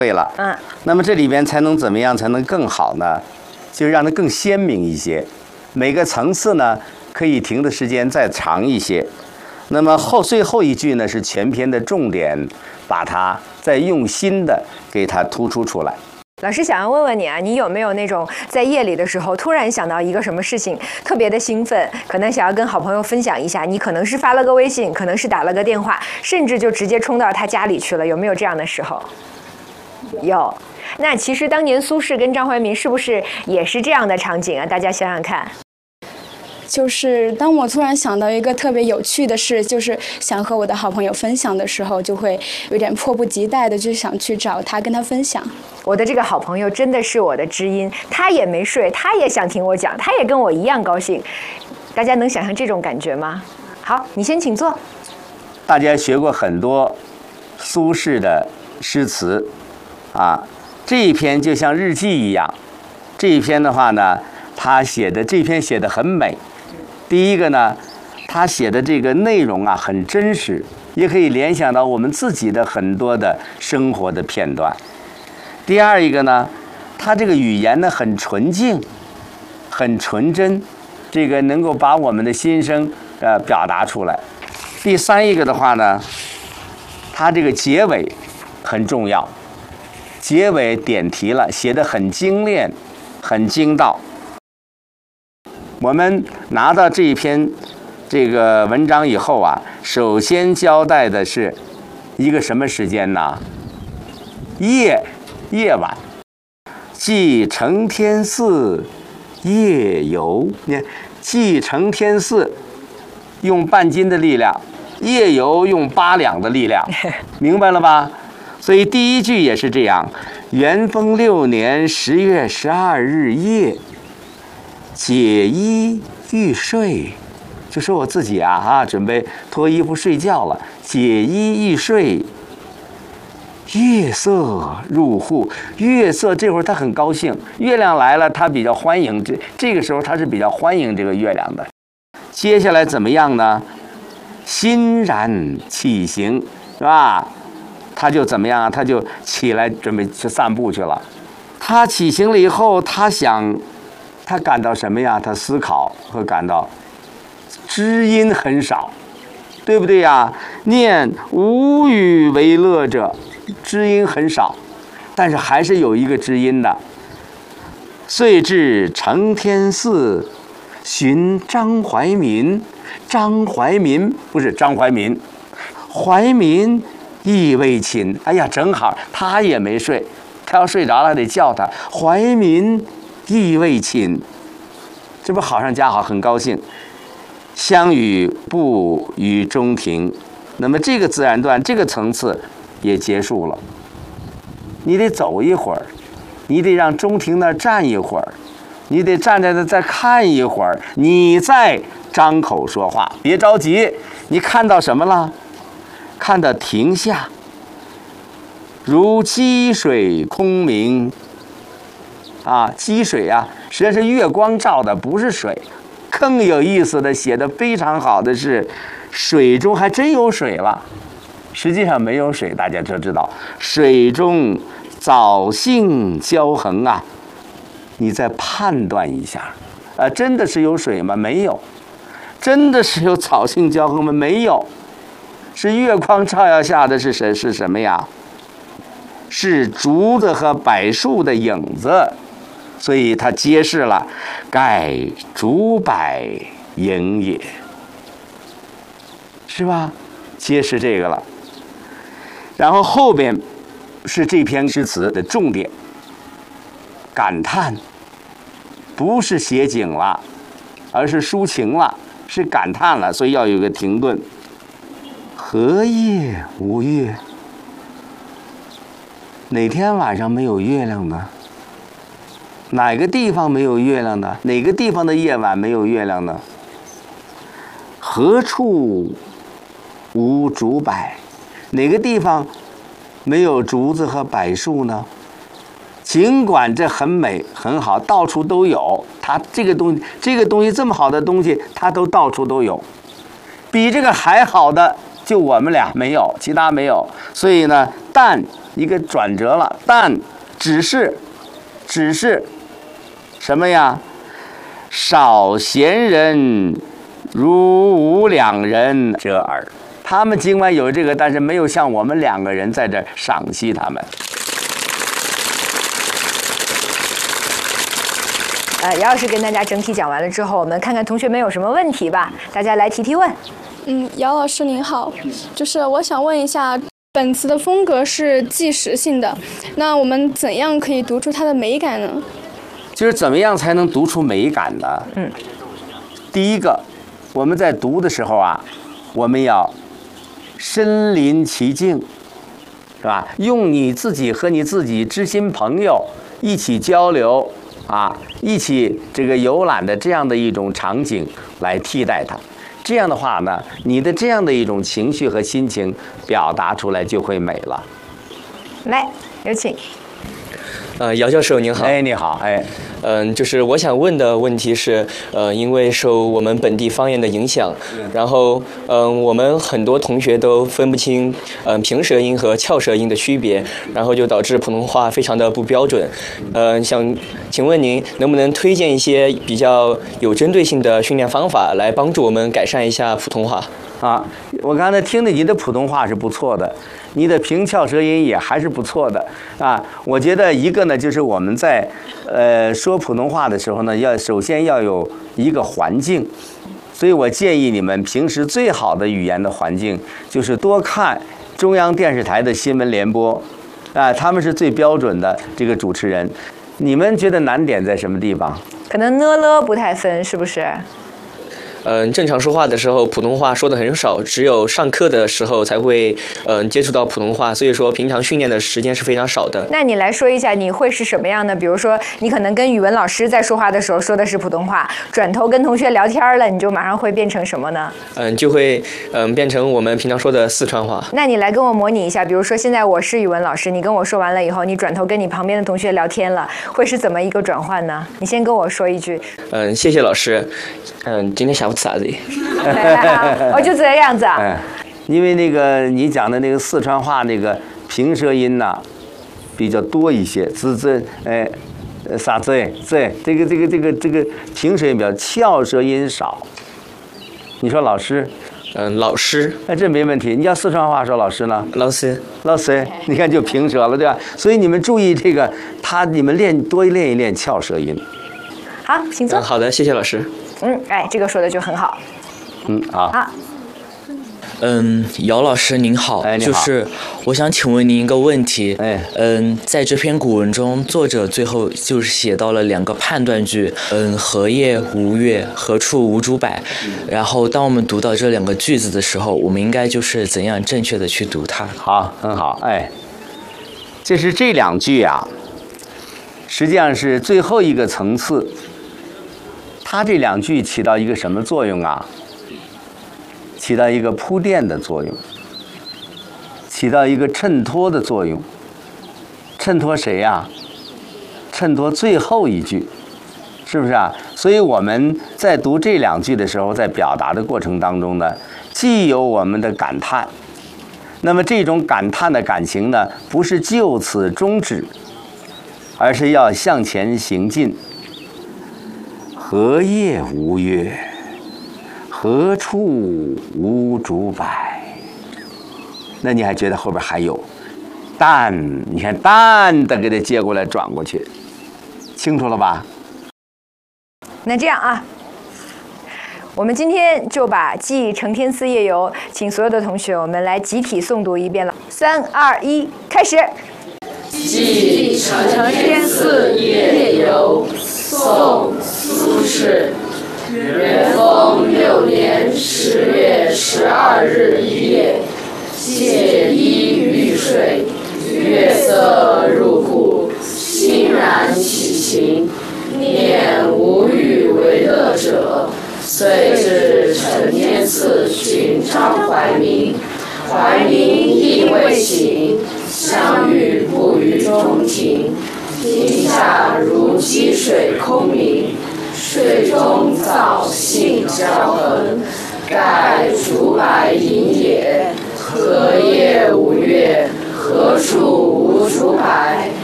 对了，那么这里边才能怎么样才能更好呢？就让它更鲜明一些，每个层次呢可以停的时间再长一些。那么最后一句呢是全篇的重点，把它再用心的给它突出出来。 老师想要问问你啊，你有没有那种在夜里的时候突然想到一个什么事情，特别的兴奋，可能想要跟好朋友分享一下？你可能是发了个微信，可能是打了个电话，甚至就直接冲到他家里去了，有没有这样的时候？有。那其实当年苏轼跟张怀民是不是也是这样的场景啊？大家想想看。 就是当我突然想到一个特别有趣的事，就是想和我的好朋友分享的时候，就会有点迫不及待的就想去找他跟他分享。 我的这个好朋友真的是我的知音，他也没睡，他也想听我讲，他也跟我一样高兴。大家能想象这种感觉吗？好，你先请坐。 大家学过很多苏轼的诗词啊，这一篇就像日记一样。这一篇的话呢，他这篇写的很美。第一个呢，他写的这个内容啊很真实，也可以联想到我们自己的很多的生活的片段。第二一个呢，他这个语言呢很纯净，很纯真，这个能够把我们的心声表达出来。第三一个的话呢，他这个结尾很重要，结尾点题了，写得很精炼，很精到。我们拿到这一篇这个文章以后啊，首先交代的是一个什么时间呢？夜晚，既承天寺夜游。你看，既承天寺用半斤的力量，夜游用8两的力量，明白了吧？所以第一句也是这样：元丰6年10月12日夜，解衣欲睡。就说我自己准备脱衣服睡觉了，解衣欲睡。月色入户，月色这会儿他很高兴，月亮来了，他比较欢迎。这个时候他是比较欢迎这个月亮的。接下来怎么样呢？欣然起行，是吧？他就怎么样？他就起来准备去散步去了。他起行了以后，他感到什么呀？他思考和感到知音很少，对不对呀？念无与为乐者，知音很少，但是还是有一个知音的。遂至承天寺，寻张怀民。张怀民不是张怀民，怀民亦未寝。哎呀，正好他也没睡，他要睡着了得叫他。怀民亦未寝，这不好上加好，很高兴。相与步于中庭，那么这个自然段这个层次也结束了。你得走一会儿，你得让中庭那儿站一会儿，你得站在那再看一会儿，你再张口说话。别着急，你看到什么了？看到庭下如积水空明啊，积水啊，实际上是月光照的，不是水。更有意思的，写的非常好的是，水中还真有水了。实际上没有水，大家都知道，水中藻荇交横啊。你再判断一下，真的是有水吗？没有。真的是有藻荇交横吗？没有。是月光照耀下的是什么呀？是竹子和柏树的影子。所以它揭示了盖竹柏影也，是吧？揭示这个了。然后后边是这篇诗词的重点，感叹，不是写景了，而是抒情了，是感叹了，所以要有个停顿。何夜无月？哪天晚上没有月亮呢？哪个地方没有月亮呢？哪个地方的夜晚没有月亮呢？何处无竹柏？哪个地方没有竹子和柏树呢？尽管这很美很好，到处都有，它这个东西这么好的东西，它都到处都有。比这个还好的，就我们俩没有，其他没有。所以呢，但一个转折了。但只是什么呀？少闲人如吾两人者耳。他们尽管有这个，但是没有像我们2个人在这赏析他们。 姚老师跟大家整体讲完了之后，我们看看同学们有什么问题吧，大家来提问。 姚老师您好，就是我想问一下，本词的风格是纪实性的，那我们怎样可以读出它的美感呢？ 就是怎么样才能读出美感呢？第一个，我们在读的时候啊，我们要身临其境，是吧？用你自己和你自己知心朋友一起交流啊，一起这个游览的这样的一种场景来替代它。这样的话呢，你的这样的一种情绪和心情表达出来就会美了。 来，有请。 姚教授您好。 哎，你好，哎。 就是我想问的问题是，因为受我们本地方言的影响，然后我们很多同学都分不清平舌音和翘舌音的区别，然后就导致普通话非常的不标准。想请问您能不能推荐一些比较有针对性的训练方法，来帮助我们改善一下普通话？ 啊，我刚才听的你的普通话是不错的，你的平翘舌音也还是不错的啊。我觉得一个呢，就是我们在说普通话的时候呢，首先要有一个环境，所以我建议你们平时最好的语言的环境就是多看中央电视台的新闻联播，啊，他们是最标准的这个主持人。你们觉得难点在什么地方？ 可能呢了不太分，是不是？ 正常说话的时候，普通话说的很少，只有上课的时候才会接触到普通话，所以说平常训练的时间是非常少的。 那你来说一下，你会是什么样的？比如说，你可能跟语文老师在说话的时候说的是普通话，转头跟同学聊天了，你就马上会变成什么呢？ 就会变成我们平常说的四川话。 那你来跟我模拟一下，比如说现在我是语文老师，你跟我说完了以后，你转头跟你旁边的同学聊天了，会是怎么一个转换呢？你先跟我说一句。 谢谢老师。今天下午吃啥子？ 我就这样子啊。 因为那个你讲的那个四川话那个平舌音呐，比较多一些，啥子这个平舌音比较，翘舌音少。你说老师？ 老师。 这没问题。你要四川话说老师呢？ 老师。 老师，你看就平舌了，对吧？所以你们注意这个，你们多练一练翘舌音。 好，请坐。 好的，谢谢老师。 这个说的就很好。 好。 姚老师您好， 你好， 就是我想请问您一个问题。在这篇古文中，作者最后就是写到了2个判断句，何夜无月，何处无竹柏。然后当我们读到这2个句子的时候，我们应该就是怎样正确的去读它？ 好，很好。就是这2句啊，实际上是最后一个层次。它这2句起到一个什么作用啊？起到一个铺垫的作用，起到一个衬托的作用。衬托谁呀？衬托最后一句，是不是啊？所以我们在读这2句的时候，在表达的过程当中呢，既有我们的感叹，那么这种感叹的感情呢，不是就此终止，而是要向前行进。何夜无月，何处无竹柏。那你还觉得后边还有但？你看但的给它接过来转过去，清楚了吧？ 那这样啊，我们今天就把《记承天寺夜游》请所有的同学我们来集体诵读一遍了。3、2、1，开始。 记承天寺夜游，宋·苏轼。元丰6年10月12日一夜，解衣欲睡，月色入户，欣然起行，念无欲为乐者，遂至承天寺寻张怀民。怀民亦未醒，相遇不于中庭。庭下如积水空明，水中藻荇交横，盖竹柏影也。何夜无月， 何处无竹柏？